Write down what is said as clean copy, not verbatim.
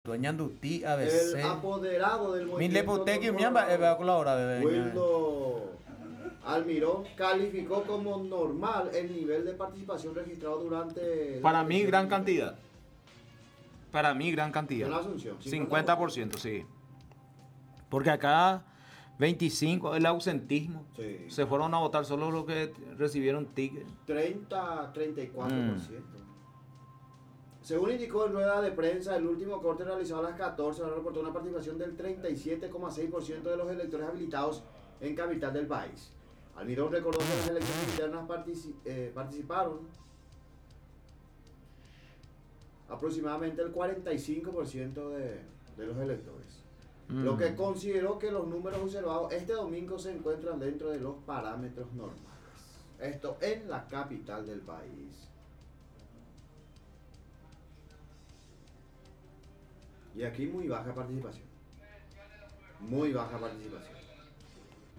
Dueña Duty El ABC. apoderado del Min movimiento lepoteki miamba colabora bebé. Wildo Almirón calificó como normal el nivel de participación registrado durante Para mí gran cantidad. Para mí gran en cantidad. la Asunción. 50%, sí. Porque acá 25 el ausentismo. Sí. Se fueron a votar solo los que recibieron ticket. 30-34%. Según indicó en rueda de prensa, el último corte realizado a las 14 horas reportó una participación del 37,6% de los electores habilitados en capital del país. Almirón recordó que las elecciones internas participaron aproximadamente el 45% de los electores. Lo que consideró que los números observados este domingo se encuentran dentro de los parámetros normales. Esto en la capital del país. Y aquí muy baja participación. Muy baja participación.